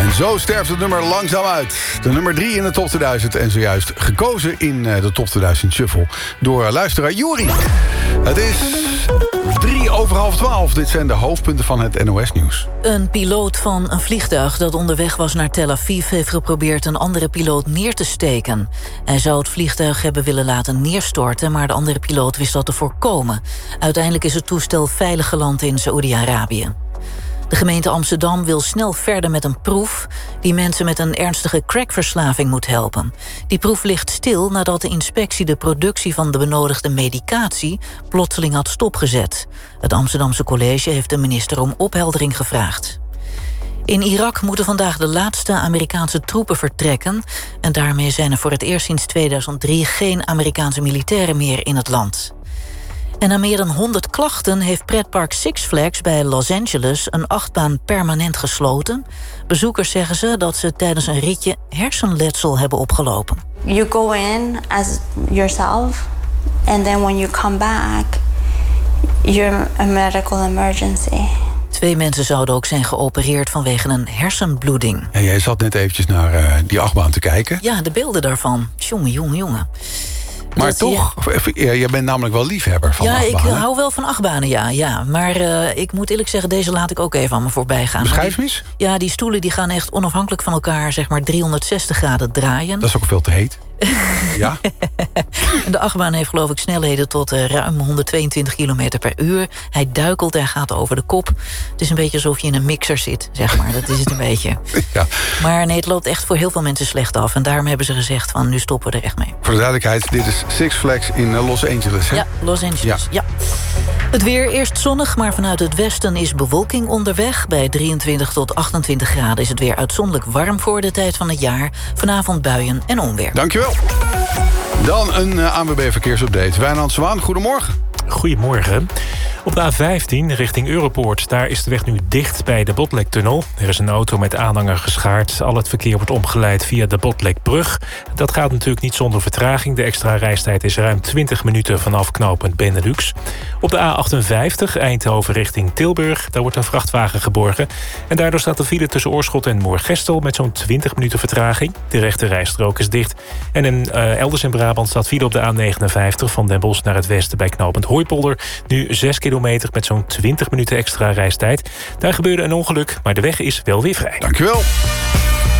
En zo sterft het nummer langzaam uit. De nummer 3 in de top 2000 en zojuist gekozen in de top 2000 shuffle door luisteraar Juri. Het is 11:03. Dit zijn de hoofdpunten van het NOS-nieuws. Een piloot van een vliegtuig dat onderweg was naar Tel Aviv heeft geprobeerd een andere piloot neer te steken. Hij zou het vliegtuig hebben willen laten neerstorten, maar de andere piloot wist dat te voorkomen. Uiteindelijk is het toestel veilig geland in Saoedi-Arabië. De gemeente Amsterdam wil snel verder met een proef die mensen met een ernstige crackverslaving moet helpen. Die proef ligt stil nadat de inspectie de productie van de benodigde medicatie plotseling had stopgezet. Het Amsterdamse college heeft de minister om opheldering gevraagd. In Irak moeten vandaag de laatste Amerikaanse troepen vertrekken en daarmee zijn er voor het eerst sinds 2003 geen Amerikaanse militairen meer in het land. En na meer dan 100 klachten heeft pretpark Six Flags bij Los Angeles een achtbaan permanent gesloten. Bezoekers zeggen ze dat ze tijdens een ritje hersenletsel hebben opgelopen. You go in as yourself and then when you come back, you're a medical emergency. 2 mensen zouden ook zijn geopereerd vanwege een hersenbloeding. En jij zat net eventjes naar die achtbaan te kijken. Ja, de beelden daarvan. Jongen. Maar dat, toch, jij bent namelijk wel liefhebber van achtbanen. Ja, ik hou wel van achtbanen, ja. Maar ik moet eerlijk zeggen, deze laat ik ook even aan me voorbij gaan. Beschrijf me eens. Ja, die stoelen die gaan echt onafhankelijk van elkaar, zeg maar 360 graden draaien. Dat is ook veel te heet. Ja. De achtbaan heeft geloof ik snelheden tot ruim 122 km per uur. Hij duikelt en gaat over de kop. Het is een beetje alsof je in een mixer zit, zeg maar. Dat is het een beetje. Ja. Maar nee, het loopt echt voor heel veel mensen slecht af. En daarom hebben ze gezegd van nu stoppen we er echt mee. Voor de duidelijkheid, dit is Six Flags in Los Angeles, hè? Ja, Los Angeles, ja. Het weer eerst zonnig, maar vanuit het westen is bewolking onderweg. Bij 23 tot 28 graden is het weer uitzonderlijk warm voor de tijd van het jaar. Vanavond buien en onweer. Dankjewel. Dan een ANWB Verkeersupdate. Wijnand Zwaan, goedemorgen. Goedemorgen. Op de A15 richting Europoort. Daar is de weg nu dicht bij de Botlektunnel. Er is een auto met aanhanger geschaard. Al het verkeer wordt omgeleid via de Botlekbrug. Dat gaat natuurlijk niet zonder vertraging. De extra reistijd is ruim 20 minuten vanaf knooppunt Benelux. Op de A58 Eindhoven richting Tilburg. Daar wordt een vrachtwagen geborgen. En daardoor staat de file tussen Oorschot en Moergestel met zo'n 20 minuten vertraging. De rechte rijstrook is dicht. En elders in Brabant staat file op de A59 van Den Bosch naar het westen bij knooppunt Hooipolder. Nu 6 kilometer met zo'n 20 minuten extra reistijd. Daar gebeurde een ongeluk, maar de weg is wel weer vrij. Dankjewel.